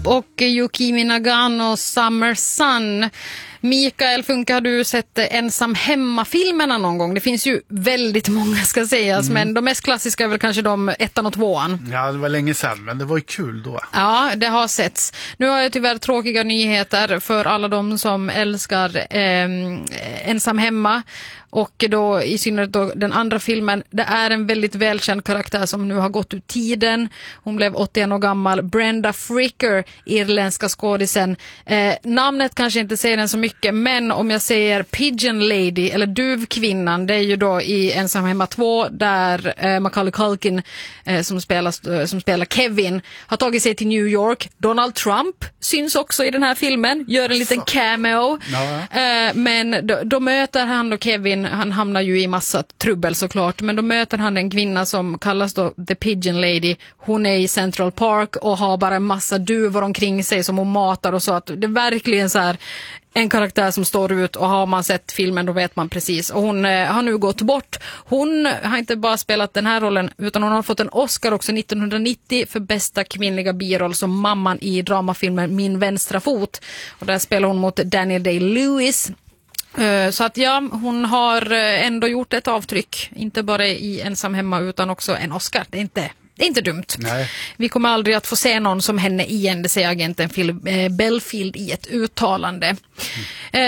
och Yukimi Nagano Summer Sun. Mikael Funke, har du sett Ensam hemma-filmerna någon gång? Det finns ju väldigt många ska sägas, men de mest klassiska är väl kanske de 1 och 2. Ja, det var länge sedan, men det var ju kul då. Ja, det har setts. Nu har jag tyvärr tråkiga nyheter för alla de som älskar Ensam hemma. Och då i synnerhet då den andra filmen, det är en väldigt välkänd karaktär som nu har gått ur tiden. Hon blev 81 år gammal. Brenda Fricker, irländska skådisen. Namnet kanske inte säger den så mycket, men om jag säger Pigeon Lady eller Duvkvinnan, det är ju då i Ensam hemma 2 där Macaulay Culkin som spelar Kevin har tagit sig till New York. Donald Trump syns också i den här filmen, gör en liten cameo. Ja. Men då möter han då Kevin. Han hamnar ju i massa trubbel såklart, men då möter han en kvinna som kallas då The Pigeon Lady. Hon är i Central Park och har bara en massa duvor omkring sig som hon matar och så, att det är verkligen så här en karaktär som står ut, och har man sett filmen då vet man precis. Och hon har nu gått bort. Hon har inte bara spelat den här rollen, utan hon har fått en Oscar också 1990 för bästa kvinnliga biroll som mamman i dramafilmen Min vänstra fot. Och där spelar hon mot Daniel Day-Lewis. Så att ja, hon har ändå gjort ett avtryck, inte bara i Ensam hemma utan också en Oscar. Det är inte dumt. Nej. Vi kommer aldrig att få se någon som henne igen, det säger agenten Phil Belfield i ett uttalande.